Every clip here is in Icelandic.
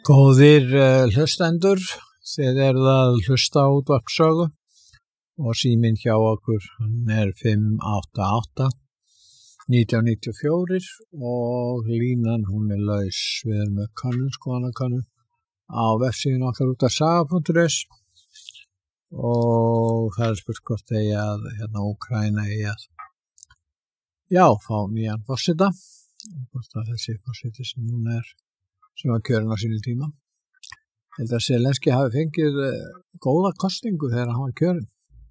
Góðir hlustendur, þið eruð að hlusta á útvarpssögu og síminn hjá okkur hann 588-1994 og línan hún laus. Við erum með skoðanakönnun á vefsíðun okkar útvarpssaga.is og það spurt hvort eigi að Úkraína eigi að fá nýjan forseta, hvort að þessi forseti sem var kjörinn á sínu tíma. Ég held að Zelenski hafi fengið góða kosningu þegar hann var kjörinn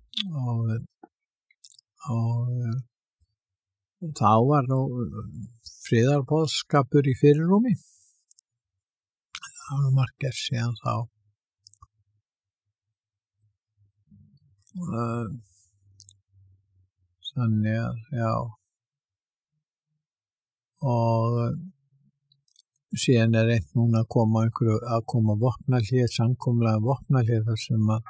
og þá var nú friðarboðskapur í fyrirrúmi. Það var nú margir síðan þá. Þannig að, og síðan reynt núna að koma vopnahlé, samkomulagi vopnahlé þar sem að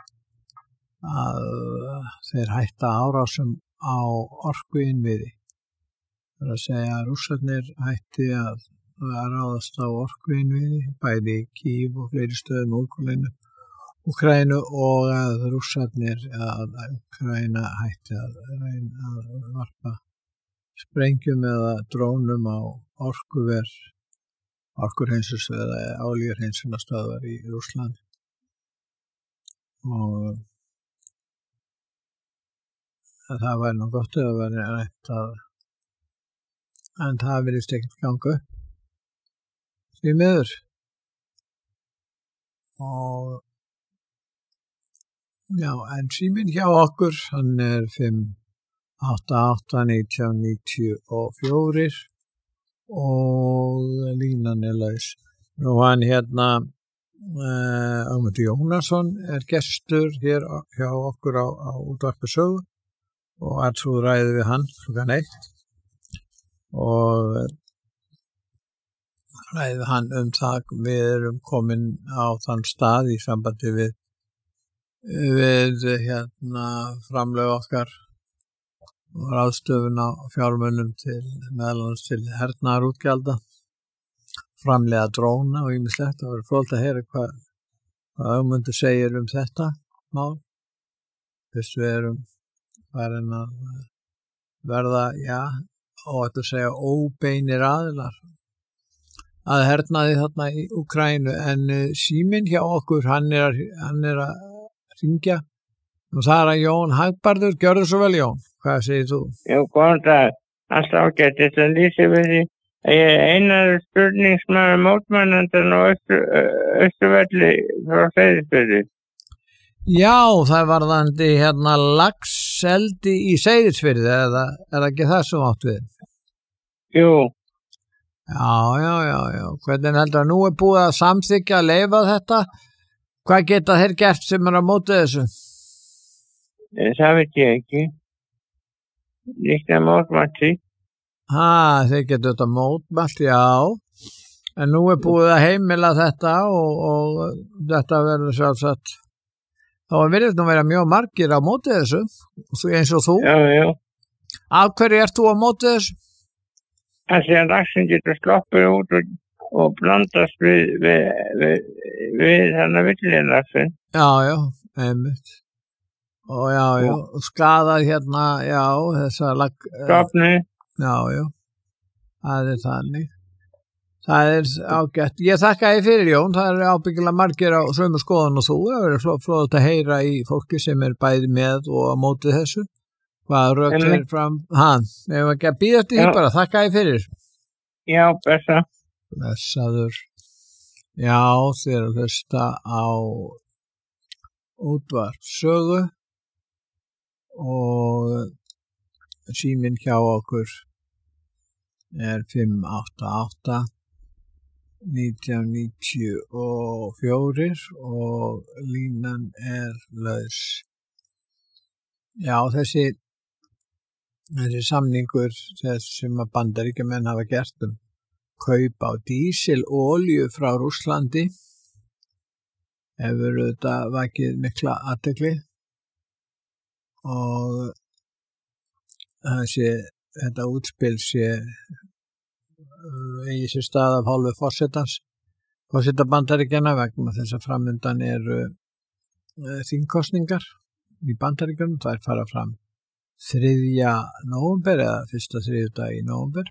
þeir hætta árásum á orkuinnviði. Það að segja að Rússarnir hætti að ráðast á orkuinnviði, bæði í Kýv og fleiri stöðum Úkraínu og að Úkraína hætti að reyna að varpa sprengjum eða drónum á orkuhreinsunarstöðvar eða olíuhreinsunarstöðvar í Rússlandi. Og það væri nú gott að vera rætt en það virðist ekkert ganga upp því miður. Og en síminn hjá okkur hann 588-1994 og línan laus. Nú hann Ögmundur Jónasson gestur hér hjá okkur á útvarpssögu og svo ræðum við hann klukkan 1 og ræðum hann það. Við erum komin á þann stað í sambandi við framlög okkar og ráðstöfun á fjármunum meðal annars til hernaðarútgjalda, framleiða dróna og ýmislegt. Það var fróðlegt að heyra hvað Ögmundur segir þetta mál. Fyrst við erum farin að verða, og þetta segja óbeinir aðilar að hernaði þarna í Úkraínu, en síminn hjá okkur hann er að hringja og það að Jón Hagbarður. Gjörðu svo vel, Jón. Hvað segir þú? Já, góðan dag. Allt ágætt. Þetta lýsir við því að ég einar spurningsmaður mótmælandann á Austurvelli frá Seyðisfirði. Já, það varðandi laxeldi í Seyðisfirði, eða er ekki það sem átt við? Jú. Já. Hvernig heldur að nú búið að samþykkja að leyfa þetta? Hvað geta þeir gert sem á móti þessu? Það veit ég ekki. Líklega mótmælt því. Þeir geta þetta mótmælt, já. En nú búið að heimila þetta og þetta verður sjálfsagt. Þá virðist nú vera mjög margir á móti þessu, eins og þú. Já. Af hverju ert þú á móti þessu? Það sé að laxinn getur sloppið út og blandast við þennan villilaxinn. Já, einmitt. Og skadað þessa stofni. Já, það þannig. Það ágætt. Ég þakka þér fyrir, Jón. Það ábyggilega margir á sömu skoðun og þú. Það verður flott að heyra í fólki sem bæði með og á móti þessu. Hvað rökt þeir fram? Ef ekki að bíða eftir því bara. Þakka þér fyrir. Já, blessaður. Já, þér að hlusta á útvarpssögu og síminn hjá okkur 588-1994 og línan laus. Já, þessi samningur sem að Bandaríkjamenn hafa gert kaup á dísilolíu frá Rússlandi hefur þetta vakið mikla athygli og þetta útspil eigi sér stað af hálfu forsetans forseta Bandaríkjanna vegna þess að framundan eru þingkosningar í Bandaríkjunum. Þær fara fram 3. nóvember eða fyrsta þriðjudag í nóvember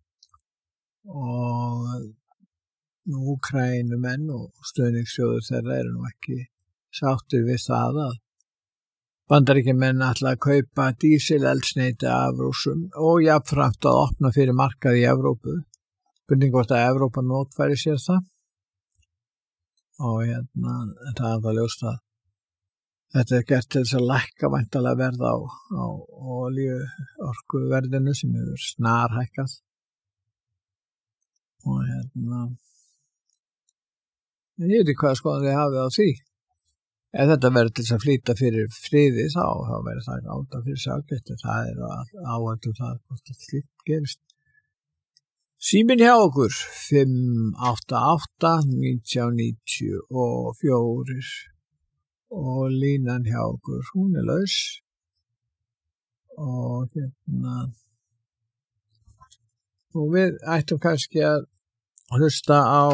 og Úkraínumenn og stuðningsþjóðir þeirra eru nú ekki sáttir við það að Bandaríkjamenn ætla að kaupa dísileldsneyti af Rússum og jafnframt að opna fyrir markað í Evrópu. Spurning hvort að Evrópa notfæri sér það og það er það ljóst að þetta er gert til þess að lækka væntanlega verð á olíuorkuverðinu sem hefur snarhækkað og ég veit ekki hvað skoðan þið hafið á því. Ef þetta verður til þess að flýta fyrir friði þá verður það átta fyrir saklegt en það er áhættu það hvort þetta slíkt gerist. Síminn hjá okkur 588-1994 og línan hjá okkur, hún er laus og og við ættum kannski að hlusta á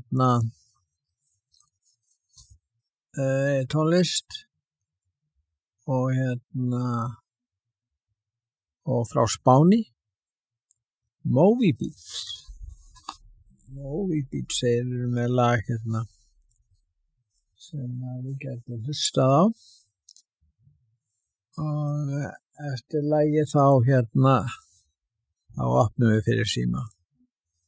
tónlist og og frá Spáni Moby Beats eru með lag sem við getum hlustað á og eftir lagið þá opnum við fyrir síma.